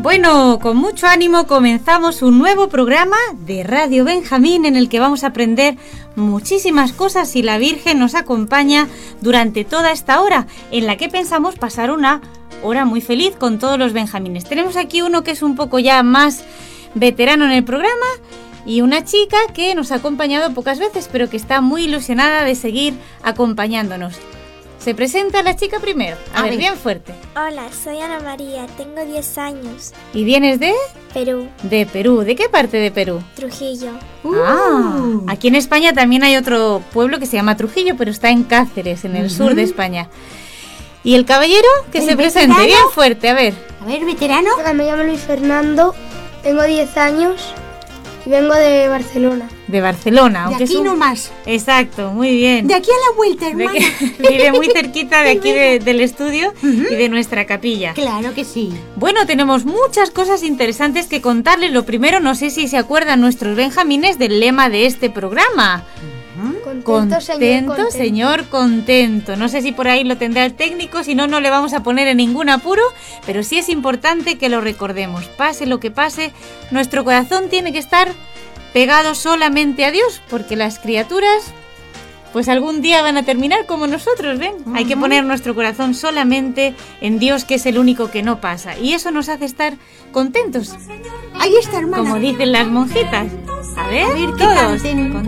Bueno, con mucho ánimo comenzamos un nuevo programa de Radio Benjamín en el que vamos a aprender muchísimas cosas y la Virgen nos acompaña durante toda esta hora en la que pensamos pasar una hora muy feliz con todos los benjamines. Tenemos aquí uno que es un poco ya más veterano en el programa y una chica que nos ha acompañado pocas veces pero que está muy ilusionada de seguir acompañándonos. Se presenta la chica primero. A ver, bien fuerte. Hola, soy Ana María, tengo 10 años. ¿Y vienes de? Perú. De Perú. ¿De qué parte de Perú? Trujillo. Aquí en España también hay otro pueblo que se llama Trujillo, pero está en Cáceres, en el sur de España. ¿Y el caballero? Que se presente, veterano? bien fuerte, a ver. A ver, veterano. Hola, me llamo Luis Fernando, tengo 10 años y vengo de Barcelona. De Barcelona. De Aunque aquí nomás. Exacto, muy bien. De aquí a la vuelta, hermana. Vive muy cerquita de aquí del estudio y de nuestra capilla. Claro que sí. Bueno, tenemos muchas cosas interesantes que contarles. Lo primero, no sé si se acuerdan nuestros benjamines del lema de este programa. Contento, señor, contento. No sé si por ahí lo tendrá el técnico, si no, no le vamos a poner en ningún apuro, pero sí es importante que lo recordemos. Pase lo que pase, nuestro corazón tiene que estar pegado solamente a Dios, porque las criaturas, pues algún día van a terminar como nosotros, ¿ven? Hay que poner nuestro corazón solamente en Dios, que es el único que no pasa, y eso nos hace estar contentos. Ahí está, hermana. Como dicen las monjitas. A ver que todos. canten.